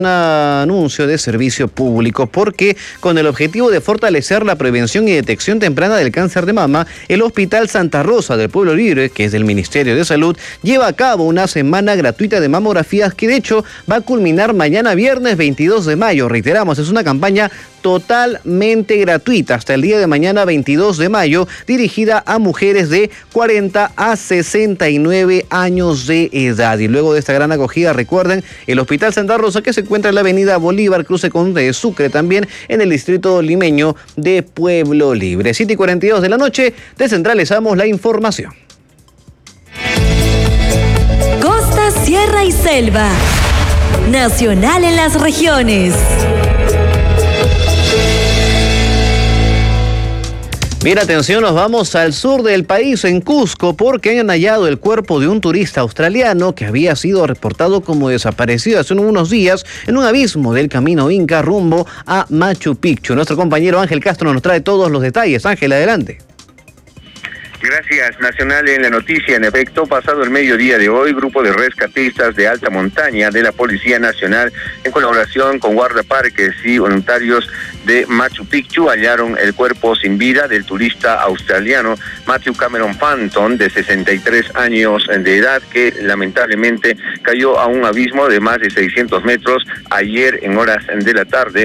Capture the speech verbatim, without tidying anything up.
Un anuncio de servicio público porque con el objetivo de fortalecer la prevención y detección temprana del cáncer de mama, el Hospital Santa Rosa del Pueblo Libre, que es del Ministerio de Salud, lleva a cabo una semana gratuita de mamografías que de hecho va a culminar mañana viernes veintidós de mayo. Reiteramos, es una campaña totalmente gratuita hasta el día de mañana veintidós de mayo, dirigida a mujeres de cuarenta a sesenta y nueve años de edad. Y luego de esta gran acogida, recuerden, el Hospital Santa Rosa, que se encuentra en la avenida Bolívar, cruce con de Sucre, también en el distrito limeño de Pueblo Libre. siete y cuarenta y dos de la noche, descentralizamos la información. Costa, sierra y selva. Nacional en las regiones. Bien, atención, nos vamos al sur del país, en Cusco, porque han hallado el cuerpo de un turista australiano que había sido reportado como desaparecido hace unos días en un abismo del camino Inca rumbo a Machu Picchu. Nuestro compañero Ángel Castro nos trae todos los detalles. Ángel, adelante. Gracias, Nacional en la noticia. En efecto, pasado el mediodía de hoy, grupo de rescatistas de alta montaña de la Policía Nacional, en colaboración con guardaparques y voluntarios de Machu Picchu, hallaron el cuerpo sin vida del turista australiano Matthew Cameron Phantom, de sesenta y tres años de edad, que lamentablemente cayó a un abismo de más de seiscientos metros ayer en horas de la tarde.